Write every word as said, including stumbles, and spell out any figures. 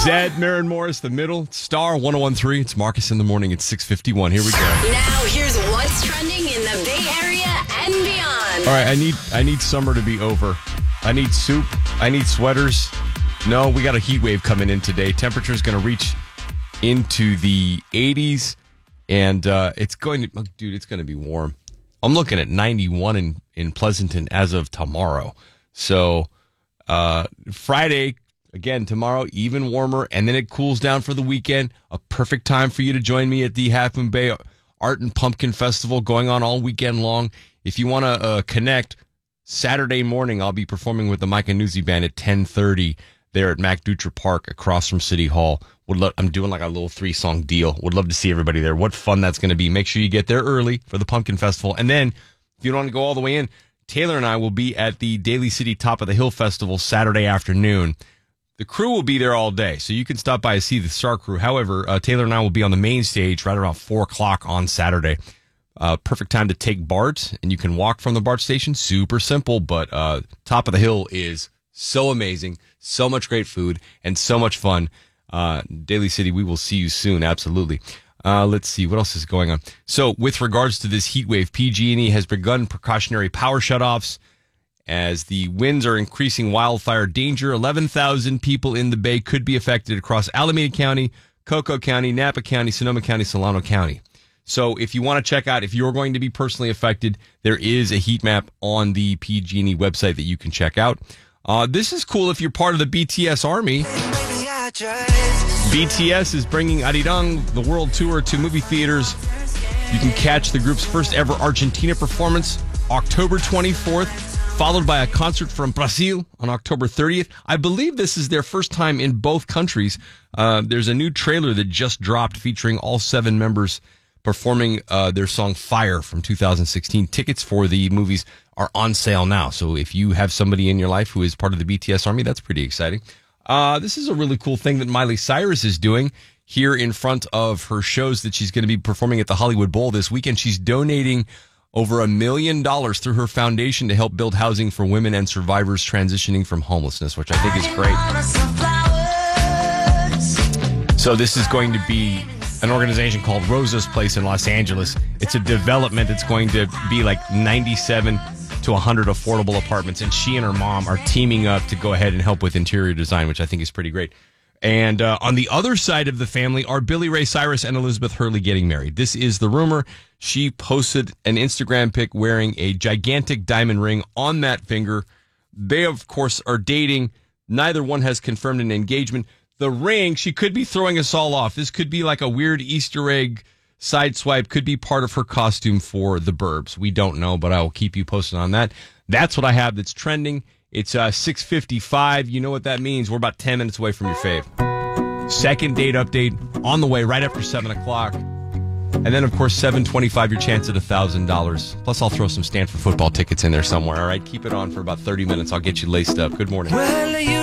Zed, Maren Morris, the middle, Star one oh one three. It's Marcus in the morning at six fifty-one. Here we go. Now here's what's trending in the Bay Area and beyond. All right, I need I need summer to be over. I need soup. I need sweaters. No, we got a heat wave coming in today. Temperature's going to reach into the eighties, and uh, it's going to, oh, dude, it's going to be warm. I'm looking at ninety-one in, in Pleasanton as of tomorrow. So uh, Friday, again, tomorrow, even warmer, and then it cools down for the weekend. A perfect time for you to join me at the Half Moon Bay Art and Pumpkin Festival going on all weekend long. If you want to uh, connect, Saturday morning, I'll be performing with the Micah Newsy Band at ten thirty there at Mac Dutra Park across from City Hall. Would lo- I'm doing like a little three-song deal. Would love to see everybody there. What fun that's going to be. Make sure you get there early for the Pumpkin Festival. And then, if you don't want to go all the way in, Taylor and I will be at the Daly City Top of the Hill Festival Saturday afternoon. The crew will be there all day, so you can stop by and see the Star Crew. However, uh, Taylor and I will be on the main stage right around four o'clock on Saturday. Uh, perfect time to take BART, and you can walk from the BART station. Super simple, but uh, Top of the Hill is so amazing, so much great food, and so much fun. Uh, Daly City, we will see you soon, absolutely. Uh, let's see, what else is going on? So, with regards to this heat wave, P G and E has begun precautionary power shutoffs as the winds are increasing wildfire danger. eleven thousand people in the Bay could be affected across Alameda County, Cocoa County, Napa County, Sonoma County, Solano County. So if you want to check out, if you're going to be personally affected, there is a heat map on the P G and E website that you can check out. Uh, this is cool if you're part of the B T S Army. B T S is bringing Arirang, the world tour, to movie theaters. You can catch the group's first ever Argentina performance October twenty-fourth, followed by a concert from Brazil on October thirtieth. I believe this is their first time in both countries. Uh, there's a new trailer that just dropped featuring all seven members performing uh, their song Fire from two thousand sixteen. Tickets for the movies are on sale now. So if you have somebody in your life who is part of the B T S Army, that's pretty exciting. Uh, this is a really cool thing that Miley Cyrus is doing here in front of her shows that she's going to be performing at the Hollywood Bowl this weekend. She's donating over a million dollars through her foundation to help build housing for women and survivors transitioning from homelessness, which I think is great. So this is going to be an organization called Rosa's Place in Los Angeles. It's a development that's going to be like ninety-seven to one hundred affordable apartments, and she and her mom are teaming up to go ahead and help with interior design, which I think is pretty great. And uh, on the other side of the family are Billy Ray Cyrus and Elizabeth Hurley getting married. This is the rumor. She posted an Instagram pic wearing a gigantic diamond ring on that finger. They, of course, are dating. Neither one has confirmed an engagement. The ring, she could be throwing us all off. This could be like a weird Easter egg side swipe, could be part of her costume for The Burbs. We don't know, but I will keep you posted on that. That's what I have that's trending. It's uh, six fifty-five. You know what that means. We're about ten minutes away from your fave. Second date update on the way right after seven o'clock. And then, of course, seven twenty-five, your chance at one thousand dollars. Plus, I'll throw some Stanford football tickets in there somewhere. All right, keep it on for about thirty minutes. I'll get you laced up. Good morning. Well, you